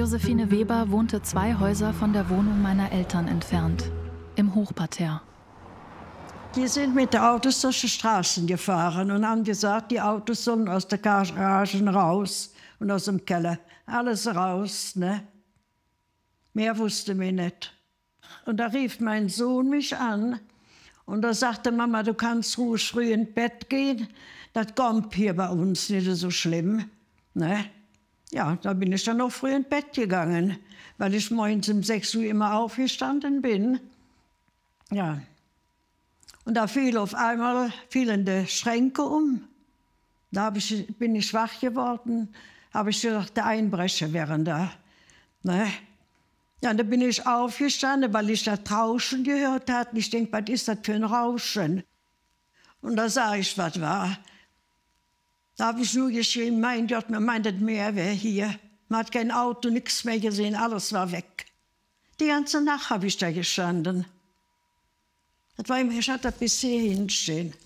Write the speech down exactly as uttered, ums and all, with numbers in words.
Josephine Weber wohnte zwei Häuser von der Wohnung meiner Eltern entfernt, im Hochparterre. Die sind mit den Autos durch die Straßen gefahren und haben gesagt, die Autos sollen aus der Garagen raus und aus dem Keller. Alles raus, ne? Mehr wusste mir nicht. Und da rief mein Sohn mich an und da sagte Mama, du kannst ruhig früh ins Bett gehen. Das kommt hier bei uns nicht so schlimm, ne? Ja, da bin ich dann noch früh ins Bett gegangen, weil ich morgens um sechs Uhr immer aufgestanden bin. Ja. Und da fiel auf einmal fielen die Schränke um. Da hab ich, bin ich wach geworden, habe ich gedacht, der Einbrecher wäre da. Ne? Ja, da bin ich aufgestanden, weil ich das Rauschen gehört hatte. Und ich denke, was ist das für ein Rauschen? Und da sah ich, was war. Da habe ich nur geschrien, mein Gott, man meint, das Meer wäre hier. Man hat kein Auto, nichts mehr gesehen, alles war weg. Die ganze Nacht habe ich da gestanden. Das war im, ich hatte das bis hierhin stehen.